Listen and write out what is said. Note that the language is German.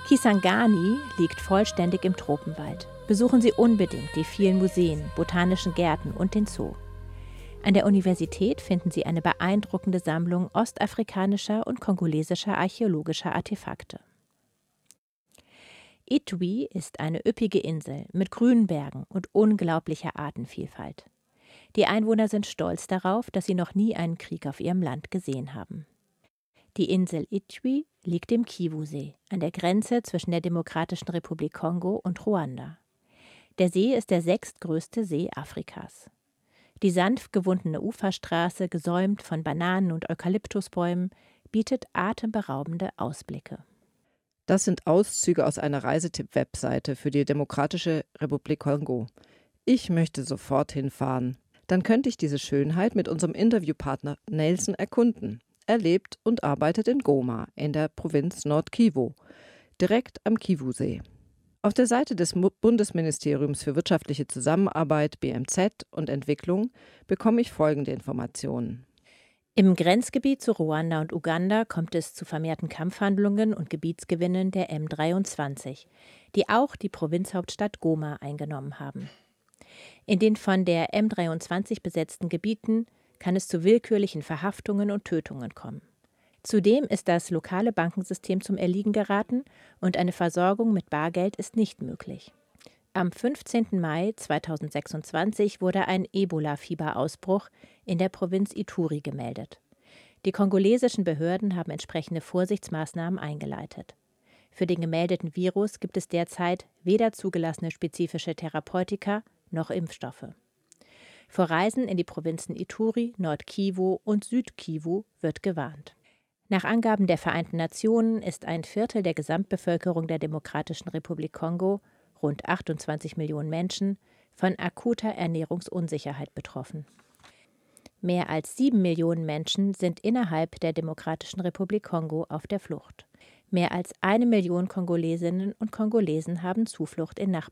Kisangani liegt vollständig im Tropenwald. Besuchen Sie unbedingt die vielen Museen, botanischen Gärten und den Zoo. An der Universität finden Sie eine beeindruckende Sammlung ostafrikanischer und kongolesischer archäologischer Artefakte. Ituri ist eine üppige Insel mit grünen Bergen und unglaublicher Artenvielfalt. Die Einwohner sind stolz darauf, dass sie noch nie einen Krieg auf ihrem Land gesehen haben. Die Insel Ituri liegt im Kivu-See, an der Grenze zwischen der Demokratischen Republik Kongo und Ruanda. Der See ist der sechstgrößte See Afrikas. Die sanft gewundene Uferstraße, gesäumt von Bananen- und Eukalyptusbäumen, bietet atemberaubende Ausblicke. Das sind Auszüge aus einer Reisetipp-Webseite für die Demokratische Republik Kongo. Ich möchte sofort hinfahren. Dann könnte ich diese Schönheit mit unserem Interviewpartner Nelson erkunden. Er lebt und arbeitet in Goma, in der Provinz Nord-Kivu, direkt am Kivu-See. Auf der Seite des Bundesministeriums für wirtschaftliche Zusammenarbeit, BMZ und Entwicklung bekomme ich folgende Informationen. Im Grenzgebiet zu Ruanda und Uganda kommt es zu vermehrten Kampfhandlungen und Gebietsgewinnen der M23, die auch die Provinzhauptstadt Goma eingenommen haben. In den von der M23 besetzten Gebieten kann es zu willkürlichen Verhaftungen und Tötungen kommen. Zudem ist das lokale Bankensystem zum Erliegen geraten und eine Versorgung mit Bargeld ist nicht möglich. Am 15. Mai 2026 wurde ein Ebola-Fieberausbruch in der Provinz Ituri gemeldet. Die kongolesischen Behörden haben entsprechende Vorsichtsmaßnahmen eingeleitet. Für den gemeldeten Virus gibt es derzeit weder zugelassene spezifische Therapeutika noch Impfstoffe. Vor Reisen in die Provinzen Ituri, Nord-Kivu und Süd-Kivu wird gewarnt. Nach Angaben der Vereinten Nationen ist ein Viertel der Gesamtbevölkerung der Demokratischen Republik Kongo, rund 28 Millionen Menschen, von akuter Ernährungsunsicherheit betroffen. Mehr als 7 Millionen Menschen sind innerhalb der Demokratischen Republik Kongo auf der Flucht. Mehr als 1 Million Kongolesinnen und Kongolesen haben Zuflucht in Nachbarländern.